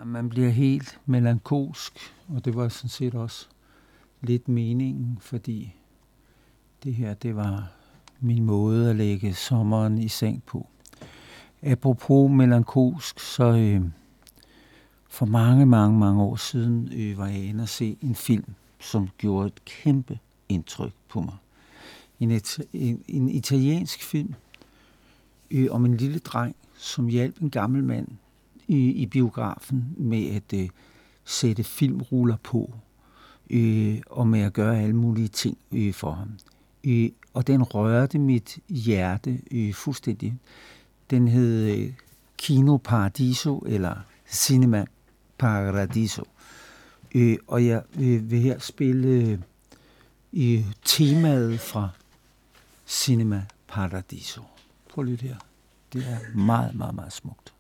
man bliver helt melankolsk, og det var sådan set også lidt meningen, fordi det her, det var min måde at lægge sommeren i seng på. Apropos melankolsk, så for mange år siden var jeg inde at se en film, som gjorde et kæmpe indtryk på mig. En italiensk film om en lille dreng, som hjalp en gammel mand i biografen med at sætte filmruller på og med at gøre alle mulige ting for ham. Og den rørte mit hjerte fuldstændig. Den hed Kino Paradiso eller Cinema Paradiso. Og jeg vil her spille temaet fra Cinema Paradiso. Prøv at lytte her. Det er meget smukt.